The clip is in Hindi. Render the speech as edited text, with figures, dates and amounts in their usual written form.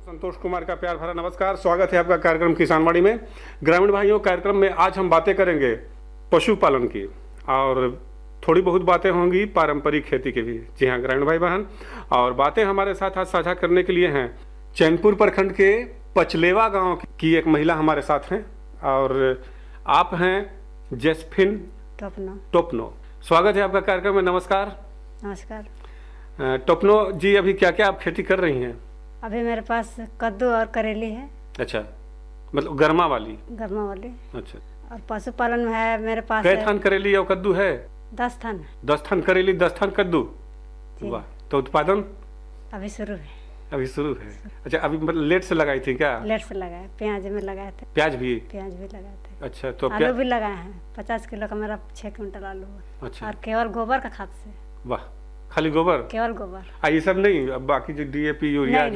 संतोष कुमार का प्यार भरा नमस्कार। स्वागत है आपका कार्यक्रम किसानवाड़ी में। ग्रामीण भाइयों, कार्यक्रम में आज हम बातें करेंगे पशुपालन की और थोड़ी बहुत बातें होंगी पारंपरिक खेती की भी। जी हाँ ग्रामीण भाई बहन, और बातें हमारे साथ आज साझा करने के लिए हैं चैनपुर प्रखंड के पचलेवा गांव की एक महिला हमारे साथ हैं और आप हैं जेसफिन टोपनो। स्वागत है आपका कार्यक्रम में। नमस्कार। नमस्कार। टोपनो जी, अभी क्या क्या आप खेती कर रही हैं? अभी मेरे पास कद्दू और करेली है। अच्छा, मतलब गर्मा वाली? गर्मा वाली। अच्छा। और पशुपालन में है मेरे पास कै थान करेली और कद्दू है? 10 थान। 10 थान करेली, 10 थान कद्दू। वाह, तो उत्पादन अभी शुरू है। अभी शुरू है। अच्छा, अभी मतलब लेट से लगाई थी क्या? लेट से लगाए, प्याज में लगाए थे। प्याज भी लगाए थे। अच्छा, तो आलू भी लगाए हैं। 50 किलो का मेरा 6 क्विंटल आलू है। अच्छा। और केवल गोबर का खाद से। वाह, खाली गोबर? केवल गोबर। ये सब नहीं, बाकी जो DAP यूरिया